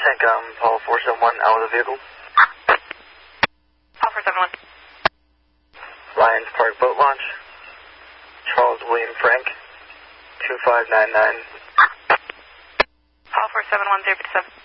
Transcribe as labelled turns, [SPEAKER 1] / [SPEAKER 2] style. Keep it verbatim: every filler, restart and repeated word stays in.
[SPEAKER 1] CENTCOM, Paul four seven one, out of the vehicle.
[SPEAKER 2] Paul four seven one.
[SPEAKER 1] Lions Park Boat Launch, Charles William Frank, two five nine nine.
[SPEAKER 2] Paul four seven one, zero seven.